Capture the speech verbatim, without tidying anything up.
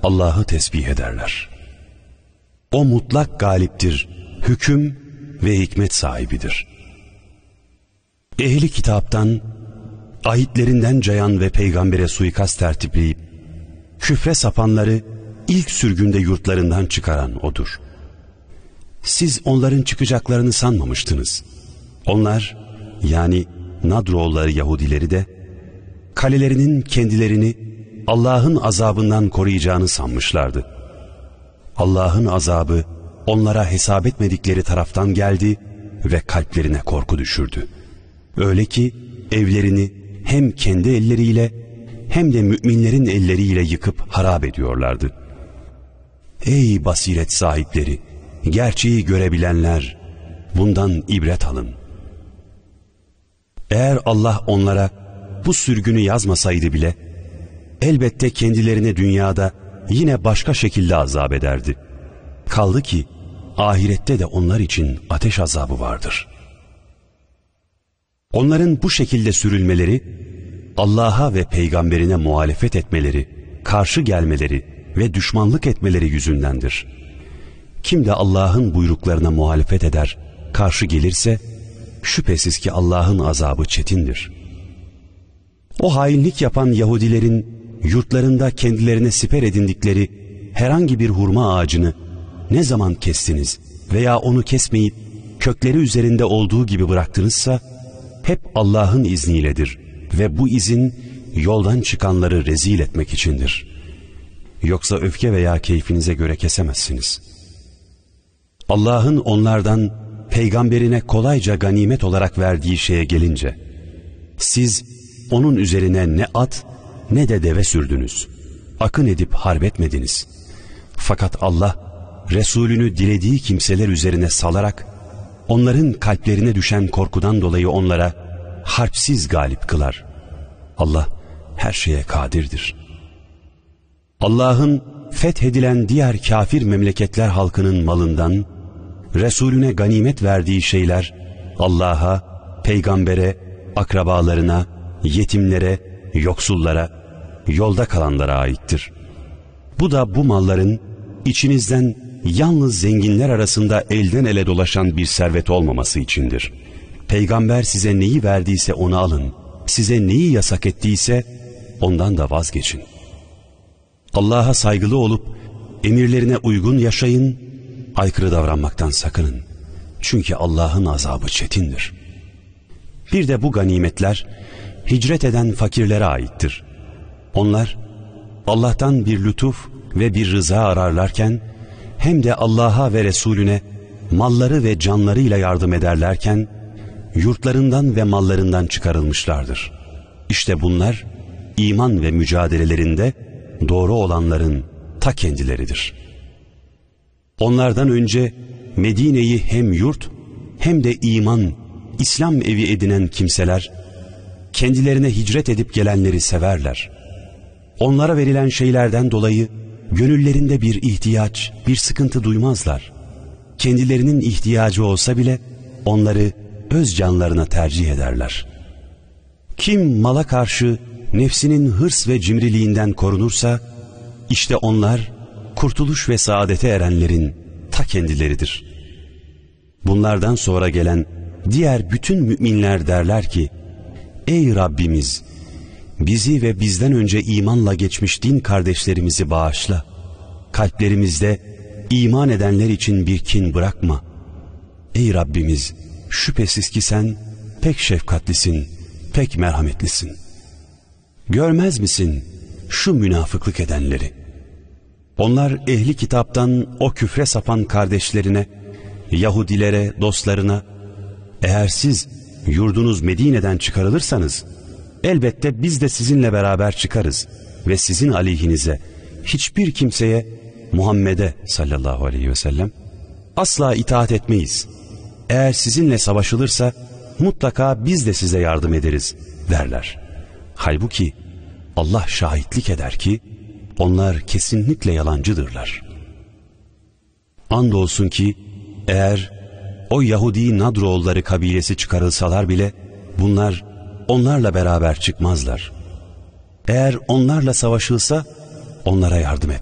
Allah'ı tesbih ederler. O mutlak galiptir, hüküm ve hikmet sahibidir. Ehli kitaptan, ahitlerinden cayan ve peygambere suikast tertipleyip, küfre sapanları ilk sürgünde yurtlarından çıkaran O'dur. Siz onların çıkacaklarını sanmamıştınız. Onlar, yani Nadroğulları Yahudileri de, kalelerinin kendilerini Allah'ın azabından koruyacağını sanmışlardı. Allah'ın azabı onlara hesap etmedikleri taraftan geldi ve kalplerine korku düşürdü. Öyle ki evlerini hem kendi elleriyle hem de müminlerin elleriyle yıkıp harap ediyorlardı. Ey basiret sahipleri, gerçeği görebilenler, bundan ibret alın. Eğer Allah onlara bu sürgünü yazmasaydı bile, elbette kendilerine dünyada yine başka şekilde azap ederdi. Kaldı ki ahirette de onlar için ateş azabı vardır. Onların bu şekilde sürülmeleri, Allah'a ve peygamberine muhalefet etmeleri, karşı gelmeleri ve düşmanlık etmeleri yüzündendir. Kim de Allah'ın buyruklarına muhalefet eder, karşı gelirse, şüphesiz ki Allah'ın azabı çetindir. O hainlik yapan Yahudilerin yurtlarında kendilerine siper edindikleri herhangi bir hurma ağacını ne zaman kestiniz veya onu kesmeyip kökleri üzerinde olduğu gibi bıraktınızsa, hep Allah'ın izniyledir ve bu izin yoldan çıkanları rezil etmek içindir. Yoksa öfke veya keyfinize göre kesemezsiniz. Allah'ın onlardan peygamberine kolayca ganimet olarak verdiği şeye gelince, siz onun üzerine ne at ne de deve sürdünüz. Akın edip harp etmediniz. Fakat Allah Resulünü dilediği kimseler üzerine salarak onların kalplerine düşen korkudan dolayı onlara harpsiz galip kılar. Allah her şeye kadirdir. Allah'ın fethedilen diğer kafir memleketler halkının malından Resulüne ganimet verdiği şeyler Allah'a, peygambere, akrabalarına, yetimlere, yoksullara, yolda kalanlara aittir. Bu da bu malların içinizden yalnız zenginler arasında elden ele dolaşan bir servet olmaması içindir. Peygamber size neyi verdiyse onu alın, size neyi yasak ettiyse ondan da vazgeçin. Allah'a saygılı olup emirlerine uygun yaşayın, aykırı davranmaktan sakının. Çünkü Allah'ın azabı çetindir. Bir de bu ganimetler hicret eden fakirlere aittir. Onlar Allah'tan bir lütuf ve bir rıza ararlarken, hem de Allah'a ve Resulüne malları ve canlarıyla yardım ederlerken, yurtlarından ve mallarından çıkarılmışlardır. İşte bunlar iman ve mücadelelerinde doğru olanların ta kendileridir. Onlardan önce Medine'yi hem yurt hem de iman, İslam evi edinen kimseler, kendilerine hicret edip gelenleri severler. Onlara verilen şeylerden dolayı gönüllerinde bir ihtiyaç, bir sıkıntı duymazlar. Kendilerinin ihtiyacı olsa bile onları öz canlarına tercih ederler. Kim mala karşı nefsinin hırs ve cimriliğinden korunursa, işte onlar kurtuluş ve saadete erenlerin ta kendileridir. Bunlardan sonra gelen diğer bütün müminler derler ki, ey Rabbimiz, bizi ve bizden önce imanla geçmiş din kardeşlerimizi bağışla. Kalplerimizde iman edenler için bir kin bırakma. Ey Rabbimiz, şüphesiz ki sen pek şefkatlisin, pek merhametlisin. Görmez misin şu münafıklık edenleri? Onlar ehli kitaptan o küfre sapan kardeşlerine, Yahudilere, dostlarına, eğer siz yurdunuz Medine'den çıkarılırsanız, elbette biz de sizinle beraber çıkarız ve sizin aleyhinize hiçbir kimseye, Muhammed'e sallallahu aleyhi ve sellem asla itaat etmeyiz. Eğer sizinle savaşılırsa mutlaka biz de size yardım ederiz derler. Halbuki Allah şahitlik eder ki onlar kesinlikle yalancıdırlar. Andolsun ki eğer o Yahudi Nadroğulları kabilesi çıkarılsalar bile bunlar onlarla beraber çıkmazlar. Eğer onlarla savaşılsa onlara yardım et.